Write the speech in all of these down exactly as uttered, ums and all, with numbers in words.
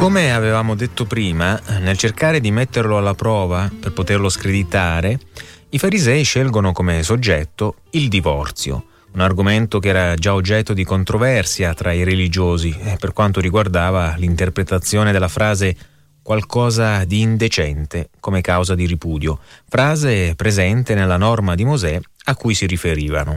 Come avevamo detto prima, nel cercare di metterlo alla prova per poterlo screditare, i farisei scelgono come soggetto il divorzio, un argomento che era già oggetto di controversia tra i religiosi eh, per quanto riguardava l'interpretazione della frase qualcosa di indecente come causa di ripudio, frase presente nella norma di Mosè a cui si riferivano.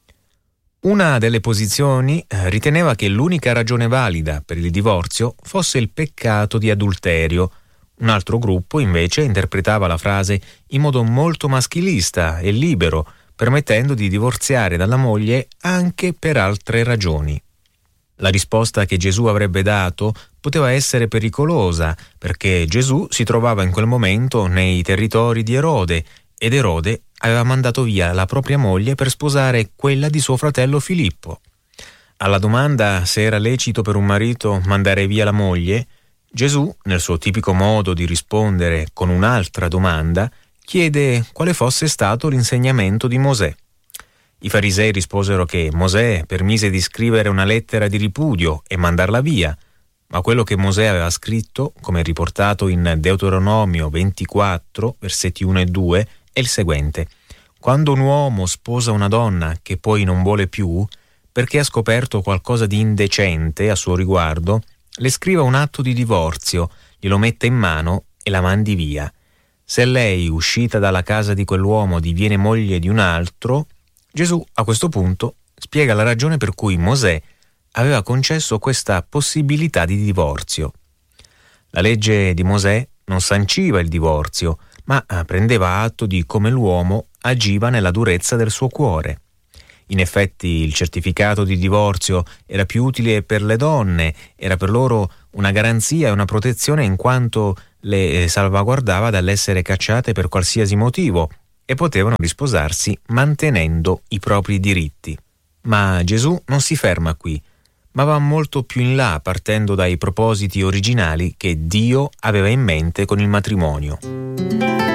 Una delle posizioni riteneva che l'unica ragione valida per il divorzio fosse il peccato di adulterio. Un altro gruppo invece interpretava la frase in modo molto maschilista e libero, permettendo di divorziare dalla moglie anche per altre ragioni. La risposta che Gesù avrebbe dato poteva essere pericolosa, perché Gesù si trovava in quel momento nei territori di Erode ed Erode aveva mandato via la propria moglie per sposare quella di suo fratello Filippo. Alla domanda se era lecito per un marito mandare via la moglie, Gesù, nel suo tipico modo di rispondere con un'altra domanda, chiede quale fosse stato l'insegnamento di Mosè. I farisei risposero che Mosè permise di scrivere una lettera di ripudio e mandarla via, ma quello che Mosè aveva scritto, come riportato in Deuteronomio ventiquattro, versetti uno e due, è il seguente: quando un uomo sposa una donna che poi non vuole più, perché ha scoperto qualcosa di indecente a suo riguardo, le scriva un atto di divorzio, glielo metta in mano e la mandi via. Se lei, uscita dalla casa di quell'uomo, diviene moglie di un altro, Gesù a questo punto spiega la ragione per cui Mosè aveva concesso questa possibilità di divorzio. La legge di Mosè non sanciva il divorzio, ma prendeva atto di come l'uomo agiva nella durezza del suo cuore. In effetti il certificato di divorzio era più utile per le donne, era per loro una garanzia e una protezione in quanto le salvaguardava dall'essere cacciate per qualsiasi motivo e potevano risposarsi mantenendo i propri diritti. Ma Gesù non si ferma qui, ma va molto più in là partendo dai propositi originali che Dio aveva in mente con il matrimonio.